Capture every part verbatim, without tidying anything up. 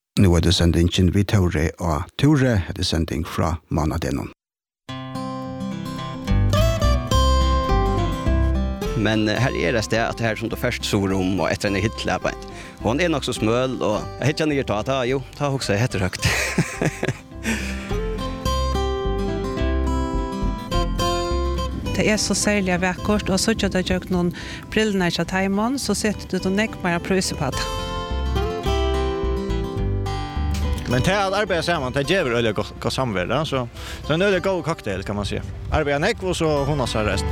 Nu er det sendingen vi Tore og Tore er det sending fra Manadenon. Men her er det sted at det her som du først så om og etter en hittlapet. Hon er nok så smøl, og jeg hittar nyer ta, ta, jo, ta også, jeg heter høgt. Det er så særlig vekkort, og så ikke det gjør noen brillene i Taiman, så setter du til nekk mer prøyse på det. Men det att arbeta samman, det ger väl gott samvärde, så så en öde god cocktail kan man säga. Arbeta näck och så hon har rest.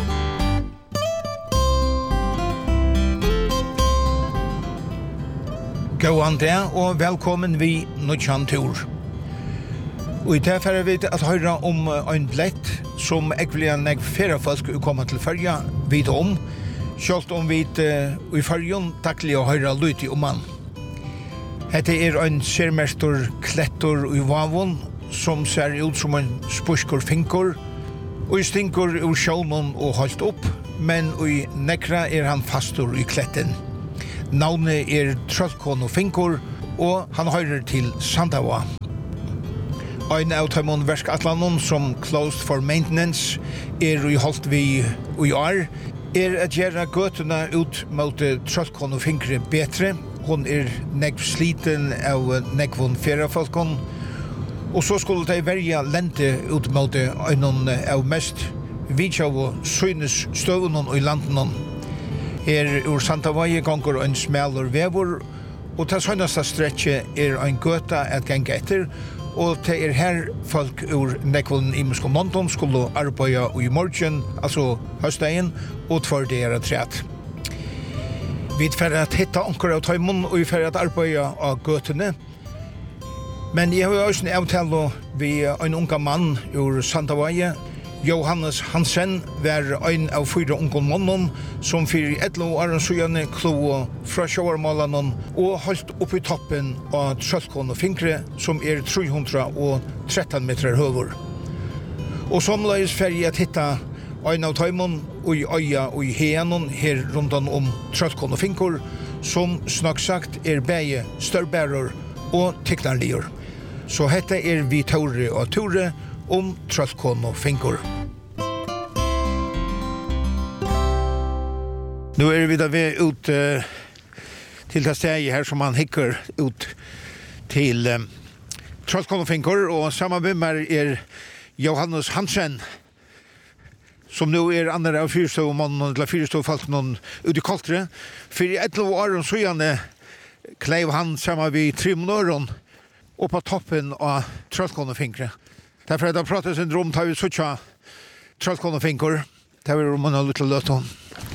God dag og velkommen vi Nutjan Tur. Og i det får vi at høre om en blett som egentlig er flere folk kommer til Førja vidt om, selv om vi i Førjen takler å høre lyd om han. Hette er en sermester klettor i vavon som ser ut som en spuskor finkor og stinker ur sjånen og holdt opp, men i nekra er han fastur i kletten. Navnet er Trollkon og Finkor, og han hører til Sandawa. Ein av Taimon verskatlanon som closed for maintenance er i holdt vi i år, er at gjøre gøtene ut mot Trollkon og Finkre betre. Hon er negv sliten av negvon ferafolkon, og så skulle de verja lente ut mot øynon av mest vidtjav og synes støvunon og landenon. Her ur Santavaje gonger en smalur vevor, og til søgnasta stretche er en gøta at ganga etter, og det er her folk ur nekvån i Muskon London skulle arbeida i morgen, altså høstdagen, og tvar det er træt. Vi får at hitta onker av Taimon, og vi får at arbeida av gøtene. Men jeg har jo også en avtale ved en unga mann ur Santavaje, Johannes Hansen, var en av fyra unge mannen som fyrir etlo åren søgjane klo fra sjåarmalanen og holdt opp i toppen av Trollkon og Finkre, som er tre hundre og tretton meter høver. Og somleis fyrir at hitta ein av Taimon og i øya og i heanon her rundan om Trollkon og Finkor, som snakk sagt er bæge størbærer og tiknarlier. Så hette er vi Tore og Tore om Trollkon og Finkor. Nu er vi da ved ut uh, til det stedet her som han hikker ut til um, Trollkon og Finkor, og sammen med meg er Johannes Hansen, som nu er andre av fyrståmannen, eller fyrståfalken ut i Koltre. For i et av åren så gjerne kleiv han sammen med tre måneder og på toppen av Trollkon og Finkre. Derfor er det pratet en rom, tar vi suttja Trollkon og Finkor. Det er rommen og litt løt om.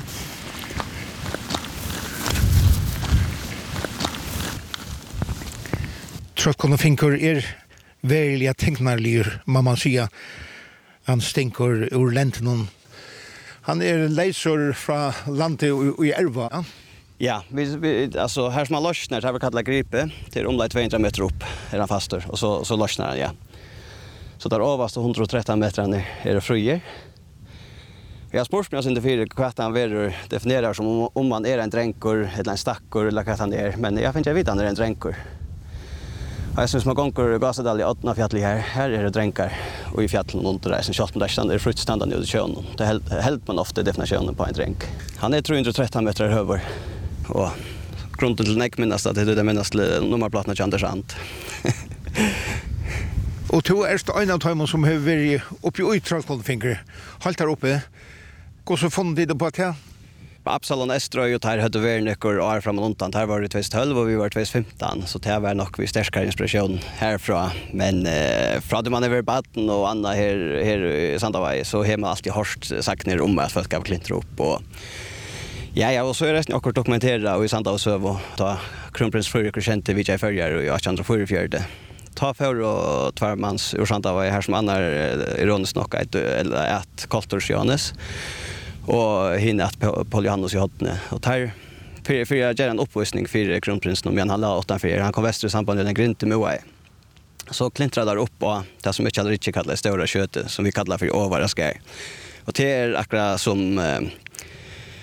Trollkon og Finkor er verilige tenknarlige, må man sige. Han stinker ur lenten. Han er leiser fra landet i Erva. Ja, ja vi, vi, altså her som han løsner, det har vi kallet gripe, til omlai två hundra meter opp, er han faster, og så, så løsner han, ja. Så där överst one hundred thirteen meter är det fröjer. Jag har spurt mig oss inte för vad han vill definiera som om, om man är en dränkor eller en stackor eller vad han är. Men jag finner jag vet han är en dränkor. Och jag syns man gånger gasadal i åttna fjället här. Här är det dränkar och i fjällen under där. Sen kört man där stannar fruktstandande ut i kön. Det helt man ofta definitionen på en dränk. Han är tre hundra tretton meter höver. Och grunden till näck minnas att det är det minnas nummerplatna tjändersant. Og to er en av Taimon som har vært oppe i Trollkon og Finkre. Halt her oppe. Gå så funnet det på at her? Absalon Estrøy og her hadde vært nøkker år frem og undan. Her var det tjugo tolv og vi var tjugo femton. Så det var nok vi sterskere inspirasjon herfra. Men eh, fra det man er vært baden og annet her, her i Sandavai, så har man alltid hørt sakner om at folk har klintret opp. Og ja, ja, og så er resten akkurat dokumenteret og i Sandavai søv og ta kronprins Fredrik kjente Vijay Førjar og eighteen forty-four. Ta för och tvärmans ur Sandavai här som annar ironiskt nog ett eller ett Koltors Johannes och hinna att Paul Johannes i hotne och tar för för jag gör en uppvisning för kronprinsen om han la åtta för han kom väster i samband med den grinte Moai. Så klintrar där upp och det som mycket aldrig kallar stora köttet som vi kallar för överraskar. Och det är akkurat som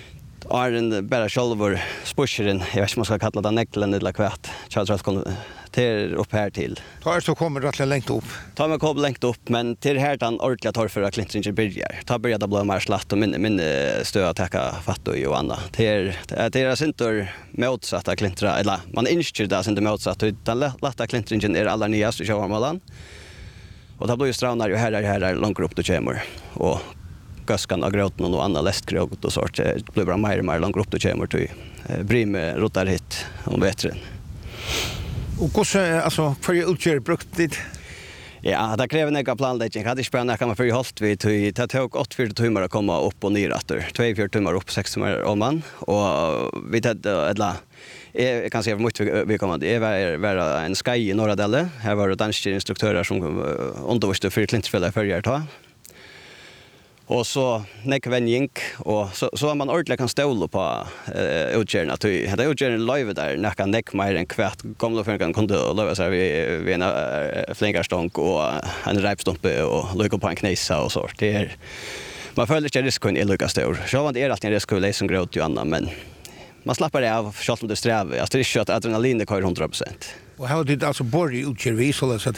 är en bara självor spusheren, jag vet inte om man ska kalla det näcklen eller kvärt. Charles kom till upp här till. Ta er så kommer det att längt upp. Ta mig kom längt upp, men till här den ordentliga torrföra klintringen börjar. Ta började blå mer slatt och min min stöd att täcka fatt och Johanna. Till det är syntor motsatta klintra eller man inskriver det inte motsatt utan lätta klintringen är allra nyaste i Sjöholmsmålan. Och det blir ju stranar ju här här här långt upp då kommer och gaskan och gråten och andra lästgröt och sånt. Det blir bara mer och mer långt upp då kommer till Brim rotar hit om bättre. Och hur så alltså för jag utgör brukt dit. Ja, det kräver några planläggning. Hade inte när kan man för halt vi till det tog åtta fyra timmar att komma upp och ner åter. två fyra timmar upp sex timmar om man och vi hade eller jag kan säga för mycket vi kommer det är vara en sky i norra delen. Här var det danska instruktörer som undervisade för Klintfälla förra ta. Och så näck vänjink och så så har man ordentligt kan ståla på eh utgärna till. Det utgärna live där näcka näck mer än kvart gamla för kan kunde lova så vi vi en flinkarstånk och en räpstompe och lucka på en knäsa och så. Det är man följer inte risken i lucka stor. Så var det är alltid en risk att läsa gröt ju annan men man slappar det av själv om det strävar. Alltså det är inte att adrenalin det kör hundra procent. Och how did alltså borg utgör vi så att